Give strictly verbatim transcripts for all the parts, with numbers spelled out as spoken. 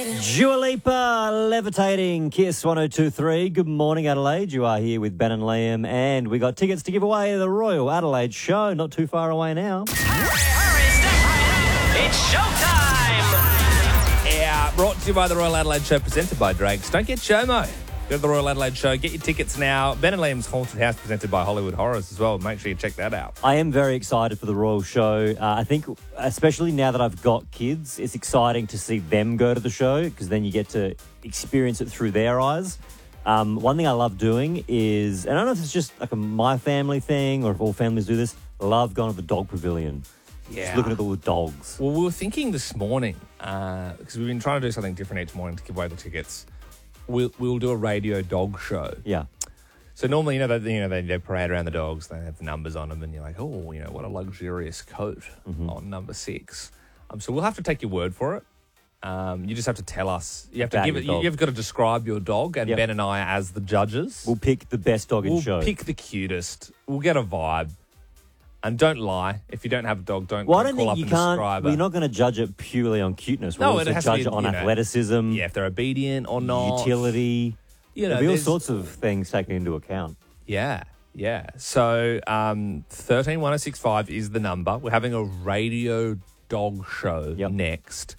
Dua Lipa, Levitating, Kiss one oh two point three. Good morning, Adelaide. You are here with Ben and Liam, and we got tickets to give away at the Royal Adelaide Show. Not too far away now. Hurry, hurry, step right up. It's showtime. Yeah, brought to you by the Royal Adelaide Show, presented by Drake's. Don't get JOMO. Go to the Royal Adelaide Show. Get your tickets now. Ben and Liam's Haunted House, presented by Hollywood Horrors as well. Make sure you check that out. I am very excited for the Royal Show. Uh, I think, especially now that I've got kids, it's exciting to see them go to the show because then you get to experience it through their eyes. Um, one thing I love doing is, and I don't know if it's just like a my family thing or if all families do this, I love going to the dog pavilion. Yeah. Just looking at all the dogs. Well, we were thinking this morning, uh, because we've been trying to do something different each morning to give away the tickets. We'll, we'll do a radio dog show. Yeah. So normally, you know, they, you know, they, they parade around the dogs. They have the numbers on them, and you're like, oh, you know, what a luxurious coat Mm-hmm. on number six. Um, so we'll have to take your word for it. Um, you just have to tell us. You have to About give your it. dog. You, you've got to describe your dog, and Yep. Ben and I, as the judges, We'll pick the best dog in we'll show. pick the cutest. We'll get a vibe, and don't lie. If you don't have a dog, don't, Well, I don't don't call think up you and can't. describe We're her. not going to judge it purely on cuteness. We'll No, it also has to judge be, it on you know, athleticism, Yeah, if they're obedient or not, utility. You know, There'll be all there's- sorts of things taken into account. Yeah, yeah. So um, thirteen one oh six five is the number. We're having a radio dog show Yep. next.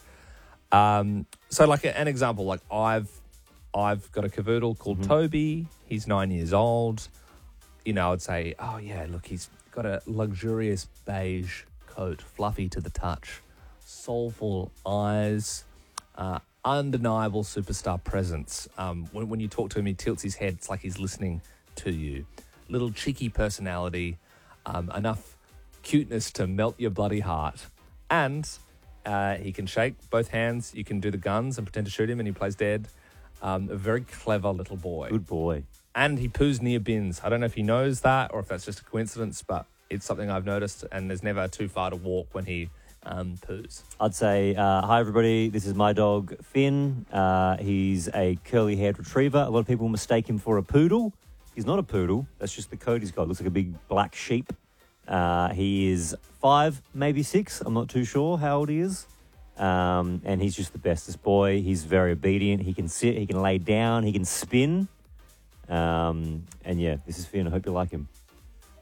Um, so, like a, an example, like I've I've got a cavoodle called Mm-hmm. Toby. He's nine years old. You know, I'd say, oh yeah, look, he's got a luxurious beige coat, fluffy to the touch, soulful eyes. Uh, undeniable superstar presence. Um, when, when you talk to him, he tilts his head. It's like he's listening to you. Little cheeky personality, um, enough cuteness to melt your bloody heart. And uh, he can shake both hands. You can do the guns and pretend to shoot him, and he plays dead. Um, a very clever little boy. Good boy. And he poos near bins. I don't know if he knows that or if that's just a coincidence, but it's something I've noticed. And there's never too far to walk when he um, poos. I'd say, uh, hi everybody, this is my dog Finn. Uh, he's a curly-haired retriever. A lot of people mistake him for a poodle. He's not a poodle. That's just the coat he's got. Looks like a big black sheep. Uh, he is five, maybe six. I'm not too sure how old he is. Um, and he's just the bestest boy. He's very obedient. He can sit, he can lay down, he can spin. Um, and yeah, this is Finn. I hope you like him.